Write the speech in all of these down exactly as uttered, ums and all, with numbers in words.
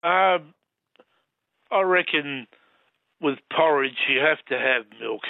Um, I reckon with porridge you have to have milk.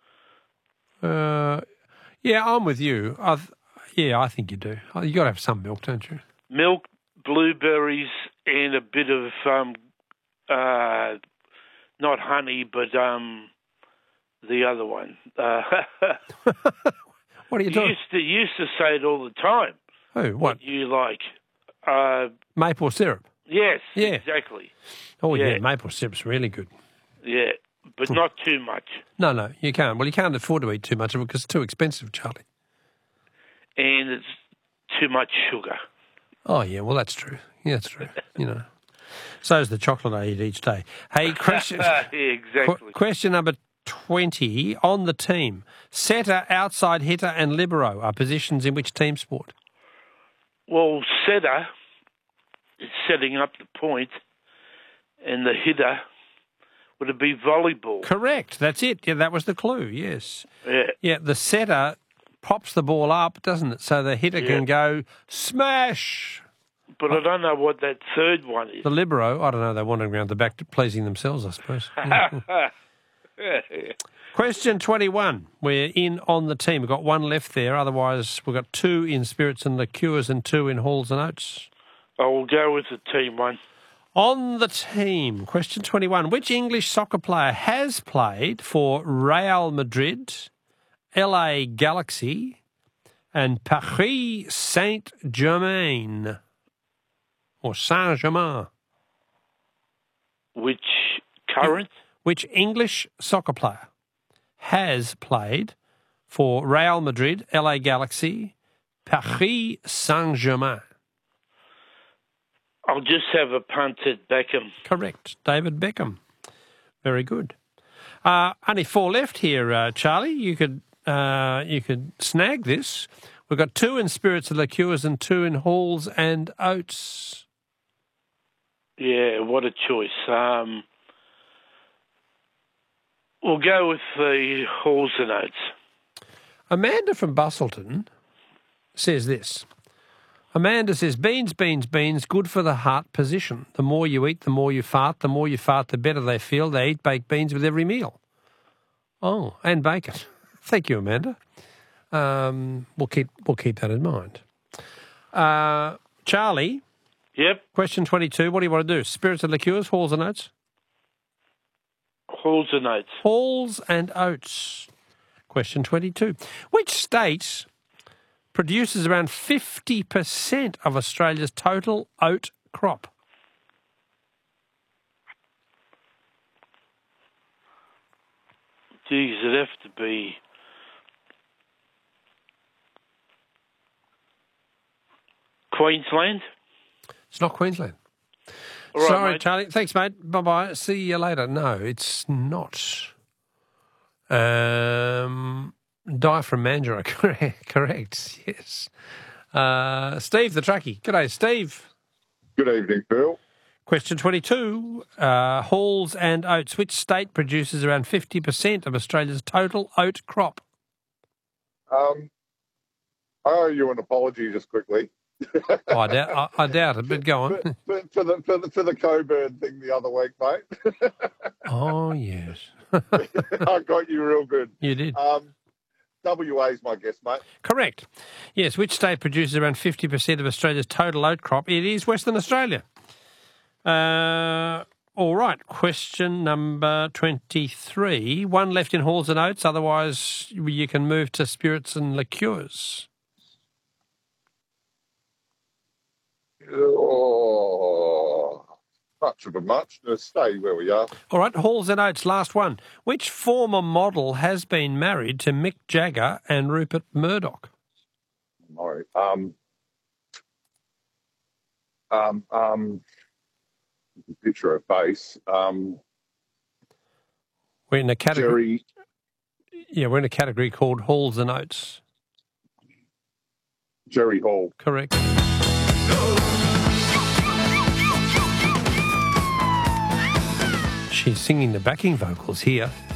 Uh, yeah, I'm with you. I've, yeah, I think you do. You got to have some milk, don't you? Milk, blueberries, and a bit of um, uh, not honey, but um, the other one. Uh, what are you you doing? Used to used to say it all the time. Who? What? What you like? Uh, Maple syrup. yes, Yeah. exactly. Oh yeah. Yeah. Maple syrup's really good. Yeah, but not too much. No, no, you can't. Well, you can't afford to eat too much of it because it's too expensive, Charlie. And it's too much sugar. Oh yeah, well that's true. Yeah, that's true. You know, so is the chocolate I eat each day. Hey, question. yeah, exactly. Qu- question number twenty on the team: setter, outside hitter, and libero are positions in which team sport? Well, setter is setting up the point, and the hitter would it be volleyball? Correct. That's it. Yeah, that was the clue. Yes. Yeah. Yeah, the setter pops the ball up, doesn't it? So the hitter Yeah. can go smash. But I don't know what that third one is. The libero, I don't know. They wandered around the back to pleasing themselves, I suppose. Yeah. Question twenty-one. We're in on the team. We've got one left there. Otherwise, we've got two in spirits and liqueurs and two in halls and oats. I will go with the team one. On the team, question twenty-one. Which English soccer player has played for Real Madrid, L A Galaxy, and Paris Saint-Germain? Or Saint-Germain? Which current? Which English soccer player has played for Real Madrid, L A Galaxy, Paris Saint-Germain? I'll just have a punt at Beckham. Correct. David Beckham. Very good. Uh, only four left here, uh, Charlie. You could uh, you could snag this. We've got two in spirits and liqueurs and two in halls and oats. Yeah, what a choice. Um, we'll go with the halls and oats. Amanda from Bustleton says this. Amanda says, beans, beans, beans, good for the heart position. The more you eat, the more you fart. The more you fart, the better they feel. They eat baked beans with every meal. Oh, and bacon. Thank you, Amanda. Um, we'll keep we'll keep that in mind. Uh, Charlie. Yep. Question twenty-two. What do you want to do? Spirits and liqueurs, halls and oats? Halls and oats. Halls and oats. Question twenty-two. Which state produces around fifty percent of Australia's total oat crop? Geez, it'd have to be Queensland. It's not Queensland. All right, Sorry, mate. Charlie. Thanks, mate. Bye-bye. See you later. No, it's not. Um, Die from Mandurah. Correct. Correct. Yes. Uh, Steve, the truckie. G'day, Steve. Good evening, Bill. Question twenty-two. Uh, halls and oats. Which state produces around fifty percent of Australia's total oat crop? Um, I owe you an apology just quickly. Oh, I, doubt, I, I doubt it, but go on. for, for, the, for, the, for the Coburn thing the other week, mate. Oh, yes. I got you real good. You did. Um, W A's my guess, mate. Correct. Yes, which state produces around fifty percent of Australia's total oat crop? It is Western Australia. Uh, all right, question number twenty-three. One left in halls and oats, otherwise you can move to spirits and liqueurs. Oh, much of a much. Let's stay where we are. All right, halls and oats, last one. Which former model has been married to Mick Jagger and Rupert Murdoch? Sorry. Um, um, um, picture a face. Um, We're in a category. Jerry, Yeah, we're in a category called halls and oats. Jerry Hall. Correct. She's singing the backing vocals here.